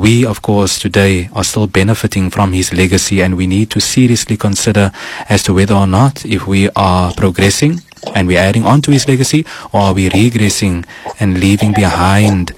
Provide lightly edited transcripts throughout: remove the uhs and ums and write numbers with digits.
we, of course, today are still benefiting from his legacy, and we need to seriously consider as to whether or not if we are progressing and we're adding on to his legacy, or are we regressing and leaving behind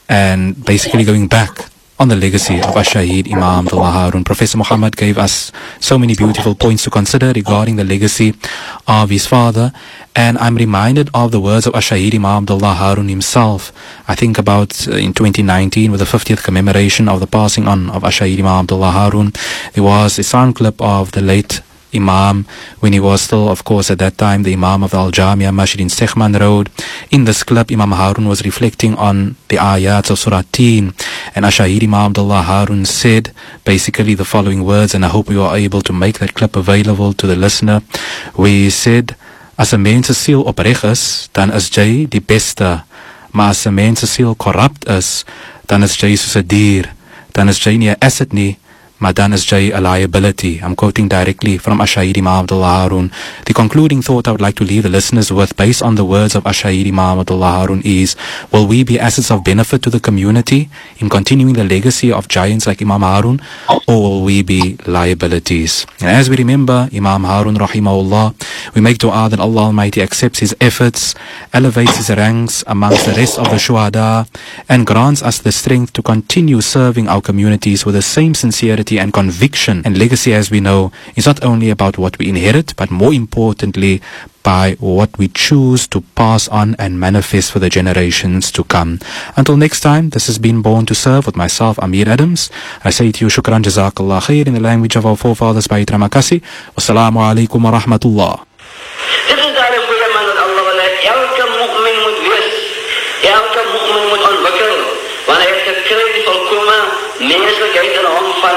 and basically going back on the legacy of Ash-Shaheed Imam Abdullah Harun. Professor Muhammad gave us so many beautiful points to consider regarding the legacy of his father, and I'm reminded of the words of Ash-Shaheed Imam Abdullah Harun himself. I think about in 2019, with the 50th commemoration of the passing on of Ash-Shaheed Imam Abdullah Harun, there was a sound clip of the late Imam when he was still, of course, at that time the Imam of the Al-Jamia Masjid in Sechman Road. In this clip, Imam Harun was reflecting on the ayats of Surah Teen, and Ash-Shaheed Imam Abdullah Harun said basically the following words, and I hope we are able to make that clip available to the listener, where he said: as 'n mens se siel opreg is, dan is jy die beste, maar as 'n mens se siel korrupt is, dan is jy soos 'n dier, dan is jy nie 'n asset nie, maar dan is jy a liability. I'm quoting directly from Ash-Shaheed Imam Abdullah Harun. The concluding thought I would like to leave the listeners with, based on the words of Ash-Shaheed Imam Abdullah Harun, is: will we be assets of benefit to the community in continuing the legacy of giants like Imam Harun, or will we be liabilities? And as we remember Imam Harun rahimahullah, we make dua that Allah Almighty accepts his efforts, elevates his ranks amongst the rest of the shuhada, and grants us the strength to continue serving our communities with the same sincerity and conviction. And legacy, as we know, is not only about what we inherit, but more importantly by what we choose to pass on and manifest for the generations to come. Until next time, this has been Born to Serve with myself, Amir Adams. I say to you, shukran, jazakallah khair, in the language of our forefathers, by Tramakasi. Wassalamu alaikum wa rahmatullah. Dit is daar een goede man dat Allah wil dat elke mu'min moet wees. Elke mu'min moet ontwikkelen. Want hij heeft gekregen volkomen menselijkheid en omvang,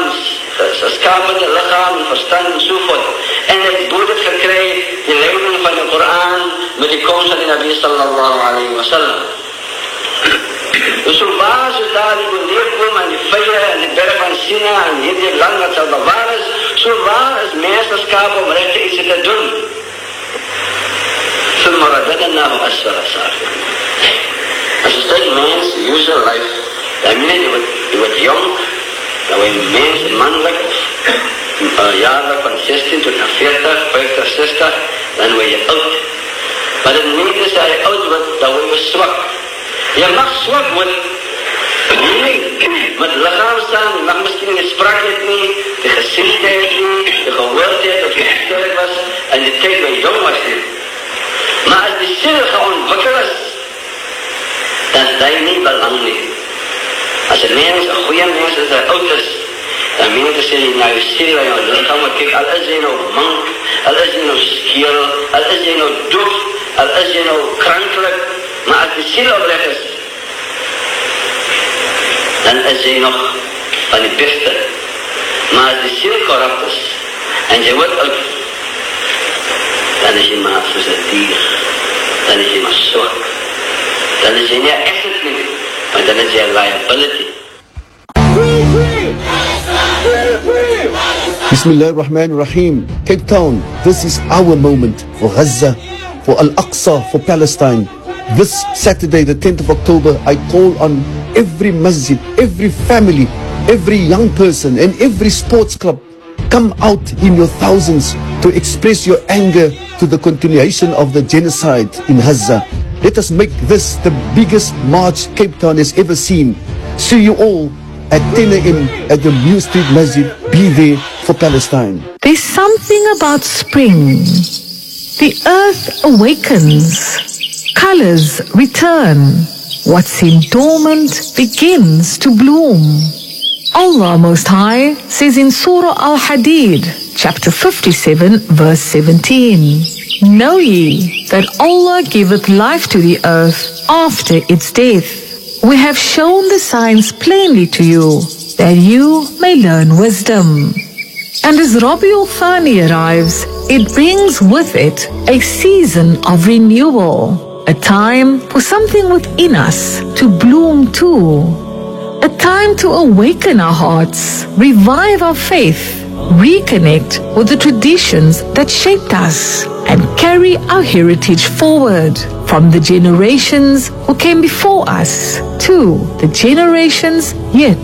skapende lichaam, verstand enzovoort. En hij doet het gekregen, de leiding van de Koran, met de komst van de Nabi sallallahu alayhi wa sallam. Dus hoe waar ze daar die leerkomen aan die vijden en de berg van Sina en hier die land dat zal bewaar is, zo waar is meesterschap om rechte iets te doen. ثم رددناه أسفل سافلين. As a state man's usual life, the minute je wordt jong, dan word je mens, mannelijk, jaarlijk van 16 tot 40, 50, 60, dan word je oud. Maar het niet is dat je oud wordt, dan word je zwak. Je mag zwak worden. Nee, met het lichaam staan, je mag misschien in de spraakheid niet, de gezindheid niet, de gehoordheid, dat je sterk was, en de tijd waar je jong was niet. Maar als die ziel geontwikkeld is, dan is dat niet belang niet. Als een mens, een goede mens, is dat oud is, dan mensen zeggen naar je ziel en je lichaam, maar kijk, al is je nou mank, al is je nou scheel, al is je nou doof, al is je nou krankelijk, maar als die ziel oprecht is, dan is je nog van de beste. Maar als die ziel corrupt is, en je wordt oud, dan is je maar zoals een dier, dan is je maar zwak, dan is je niet asset meer, maar dan is je liability. Bismillah ar-Rahman ar-Rahim. Cape Town, this is our moment for Gaza, for Al-Aqsa, for Palestine. This Saturday, the 10th of October, I call on every masjid, every family, every young person and every sports club, come out in your thousands to express your anger to the continuation of the genocide in Gaza. Let us make this the biggest march Cape Town has ever seen. See you all at 10 a.m. at the New Street Masjid. Be there for Palestine. There's something about spring. The earth awakens. Colors return. What seemed dormant begins to bloom. Allah Most High says in Surah Al-Hadid, chapter 57, verse 17, Know ye that Allah giveth life to the earth after its death. We have shown the signs plainly to you, that you may learn wisdom. And as Rabiul Thani arrives, it brings with it a season of renewal, a time for something within us to bloom too, a time to awaken our hearts, revive our faith, reconnect with the traditions that shaped us, and carry our heritage forward from the generations who came before us to the generations yet